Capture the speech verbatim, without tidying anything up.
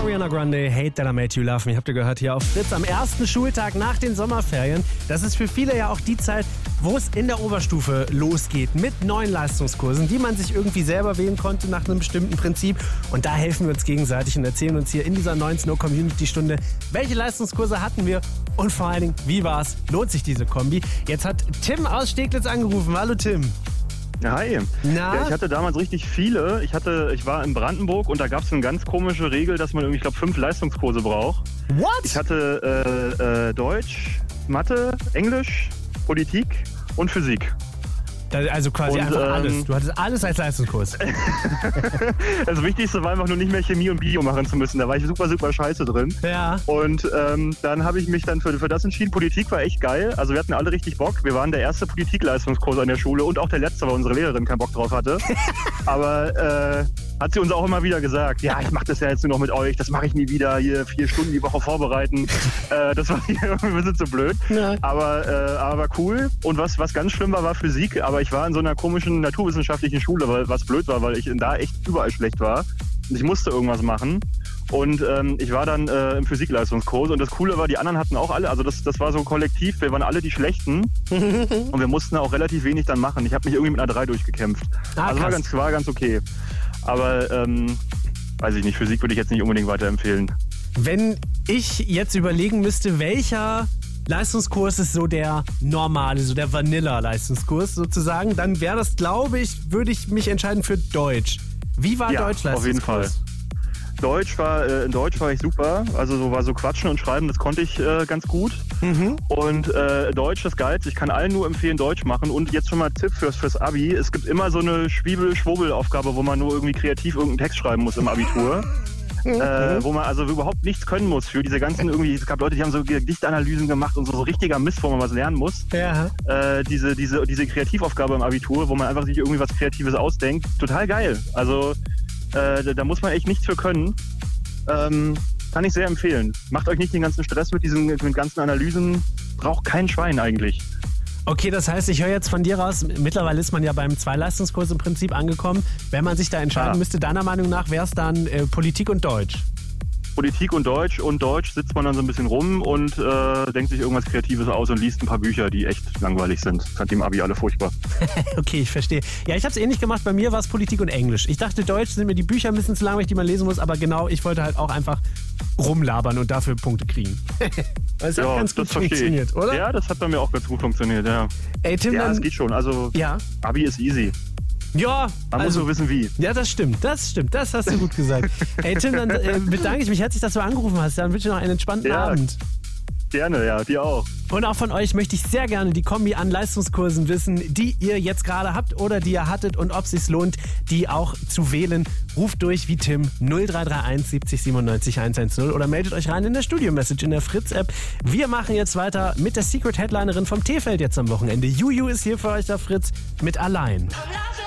Ariana Grande, Hate That I Made You Love Me. Habt ihr gehört hier auf Fritz am ersten Schultag nach den Sommerferien. Das ist für viele ja auch die Zeit, wo es in der Oberstufe losgeht mit neuen Leistungskursen, die man sich irgendwie selber wählen konnte nach einem bestimmten Prinzip. Und da helfen wir uns gegenseitig und erzählen uns hier in dieser neunzehn Uhr Community-Stunde, welche Leistungskurse hatten wir und vor allen Dingen, wie war's? Lohnt sich diese Kombi? Jetzt hat Tim aus Steglitz angerufen. Hallo Tim. Hi. Na? Ja, ich hatte damals richtig viele. Ich hatte, ich war in Brandenburg und da gab es eine ganz komische Regel, dass man irgendwie, ich glaube, fünf Leistungskurse braucht. What? Ich hatte äh, äh, Deutsch, Mathe, Englisch, Politik und Physik. Also quasi und, einfach ähm, alles. Du hattest alles als Leistungskurs. Das Wichtigste war einfach nur nicht mehr Chemie und Bio machen zu müssen. Da war ich super, super scheiße drin. Ja. Und ähm, dann habe ich mich dann für, für das entschieden. Politik war echt geil. Also wir hatten alle richtig Bock. Wir waren der erste Politikleistungskurs an der Schule und auch der letzte, weil unsere Lehrerin keinen Bock drauf hatte. Aber äh, hat sie uns auch immer wieder gesagt, ja, ich mache das ja jetzt nur noch mit euch, das mache ich nie wieder, hier vier Stunden die Woche vorbereiten. äh, das war irgendwie ein bisschen zu blöd. Ja. Aber, äh, aber cool. Und was, was ganz schlimm war, war Physik. Aber ich war in so einer komischen naturwissenschaftlichen Schule, weil, was blöd war, weil ich da echt überall schlecht war. Und ich musste irgendwas machen. Und ähm, ich war dann äh, im Physikleistungskurs und das Coole war, die anderen hatten auch alle, also das, das war so ein Kollektiv, wir waren alle die Schlechten und wir mussten auch relativ wenig dann machen. Ich habe mich irgendwie mit einer drei durchgekämpft. Ah, also war ganz, war ganz okay. Aber, ähm, weiß ich nicht, Physik würde ich jetzt nicht unbedingt weiterempfehlen. Wenn ich jetzt überlegen müsste, welcher Leistungskurs ist so der normale, so der Vanilla-Leistungskurs sozusagen, dann wäre das, glaube ich, würde ich mich entscheiden für Deutsch. Wie war ja, Deutsch Leistungskurs? Auf jeden Fall. Deutsch war, äh, in Deutsch war ich super. Also so war so Quatschen und Schreiben, das konnte ich äh, ganz gut. Mhm. Und äh, Deutsch, das Geilste. Ich kann allen nur empfehlen, Deutsch machen. Und jetzt schon mal Tipp fürs, fürs Abi. Es gibt immer so eine Schwiebel-Schwurbel-Aufgabe, wo man nur irgendwie kreativ irgendeinen Text schreiben muss im Abitur. Mhm. Äh, wo man also überhaupt nichts können muss für diese ganzen irgendwie, es gab Leute, die haben so Gedichtanalysen gemacht und so, so richtiger Mist, wo man was lernen muss. Ja. Äh, diese, diese, diese Kreativaufgabe im Abitur, wo man einfach sich irgendwie was Kreatives ausdenkt. Total geil. Also Äh, da muss man echt nichts für können. Ähm, kann ich sehr empfehlen. Macht euch nicht den ganzen Stress mit diesen mit ganzen Analysen. Braucht kein Schwein eigentlich. Okay, das heißt, ich höre jetzt von dir raus, mittlerweile ist man ja beim Zwei-Leistungskurs im Prinzip angekommen. Wenn man sich da entscheiden ah. müsste, deiner Meinung nach wäre es dann äh, Politik und Deutsch. Politik und Deutsch. Und Deutsch sitzt man dann so ein bisschen rum und äh, denkt sich irgendwas Kreatives aus und liest ein paar Bücher, die echt langweilig sind. Das fand die im Abi alle furchtbar. Okay, ich verstehe. Ja, ich habe es ähnlich gemacht. Bei mir war es Politik und Englisch. Ich dachte, Deutsch sind mir die Bücher ein bisschen zu langweilig, die man lesen muss. Aber genau, ich wollte halt auch einfach rumlabern und dafür Punkte kriegen. Das hat ja, ganz gut das funktioniert, oder? Ja, das hat bei mir auch ganz gut funktioniert, ja. Ey, Tim, ja, dann, es geht schon. Also ja. Abi ist easy. Ja, man also, muss nur wissen, wie. Ja, das stimmt, das stimmt, das hast du gut gesagt. Ey, Tim, dann äh, bedanke ich mich herzlich, dass du angerufen hast. Dann wünsche ich noch einen entspannten ja, Abend. Gerne, ja, dir auch. Und auch von euch möchte ich sehr gerne die Kombi an Leistungskursen wissen, die ihr jetzt gerade habt oder die ihr hattet und ob es sich lohnt, die auch zu wählen. Ruft durch wie Tim null drei drei eins siebzig siebenundneunzig hundertzehn oder meldet euch rein in der Studio-Message in der Fritz-App. Wir machen jetzt weiter mit der Secret-Headlinerin vom T-Feld jetzt am Wochenende. Juju ist hier für euch, der Fritz, mit Allein.